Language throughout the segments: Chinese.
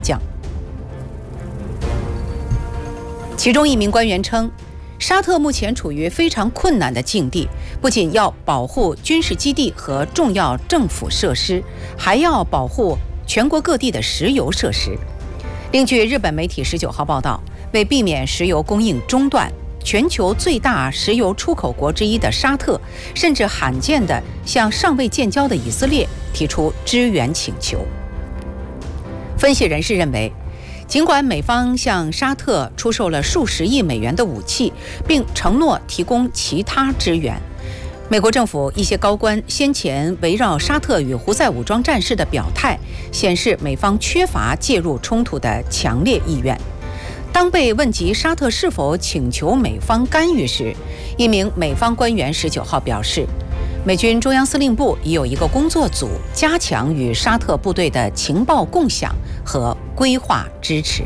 降。其中一名官员称，沙特目前处于非常困难的境地，不仅要保护军事基地和重要政府设施，还要保护全国各地的石油设施。另据日本媒体19号报道，为避免石油供应中断，全球最大石油出口国之一的沙特，甚至罕见地向尚未建交的以色列提出支援请求。分析人士认为，尽管美方向沙特出售了数十亿美元的武器，并承诺提供其他支援，美国政府一些高官先前围绕沙特与胡塞武装战事的表态，显示美方缺乏介入冲突的强烈意愿。当被问及沙特是否请求美方干预时，一名美方官员19号表示，美军中央司令部已有一个工作组，加强与沙特部队的情报共享和规划支持。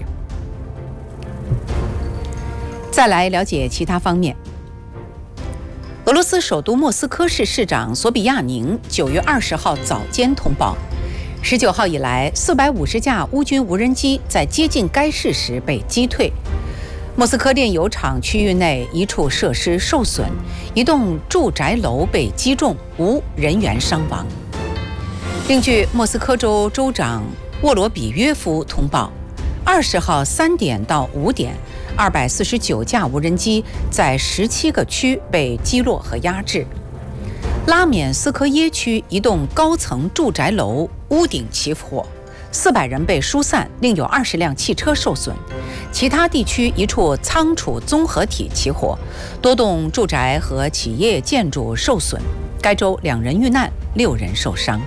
再来了解其他方面。俄罗斯首都莫斯科市市长索比亚宁9月20号早间通报，19号以来450架乌军无人机在接近该市时被击退。莫斯科炼油厂区域内一处设施受损，一栋住宅楼被击中，无人员伤亡。另据莫斯科州州长沃罗比约夫通报，20号3点到5点，249架无人机在17个区被击落和压制。拉缅斯科耶区一栋高层住宅楼屋顶起火，400人被疏散，另有20辆汽车受损。其他地区一处仓储综合体起火，多栋住宅和企业建筑受损。该州2人遇难，6人受伤。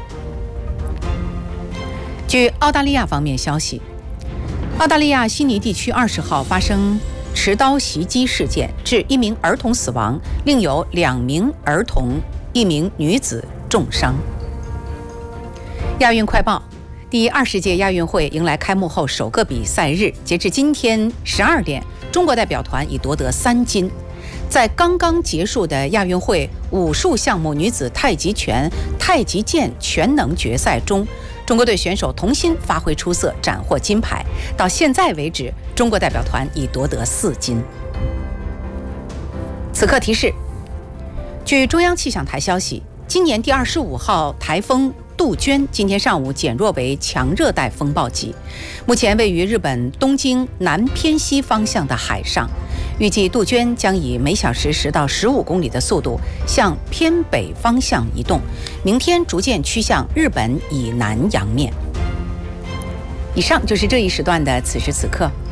据澳大利亚方面消息，澳大利亚悉尼地区20号发生持刀袭击事件，致1名儿童死亡，另有2名儿童、1名女子重伤。亚运快报。第20届亚运会迎来开幕后首个比赛日，截至今天12点，中国代表团已夺得3金。在刚刚结束的亚运会武术项目女子太极拳、太极剑全能决赛中，中国队选手童心发挥出色，斩获金牌。到现在为止，中国代表团已夺得4金。此刻提示：据中央气象台消息，今年第25号台风杜鹃今天上午减弱为强热带风暴级，目前位于日本东京南偏西方向的海上，预计杜鹃将以每小时10到15公里的速度向偏北方向移动，明天逐渐趋向日本以南洋面。以上就是这一时段的此时此刻。